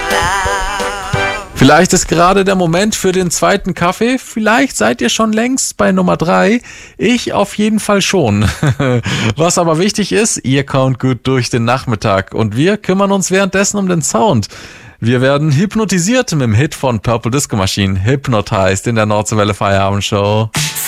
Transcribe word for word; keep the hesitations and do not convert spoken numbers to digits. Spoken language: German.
Vielleicht ist gerade der Moment für den zweiten Kaffee. Vielleicht seid ihr schon längst bei Nummer drei. Ich auf jeden Fall schon. Was aber wichtig ist, ihr kommt gut durch den Nachmittag und wir kümmern uns währenddessen um den Sound. Wir werden hypnotisiert mit dem Hit von Purple Disco Machine, Hypnotized in der Nordsee Welle Feierabendshow.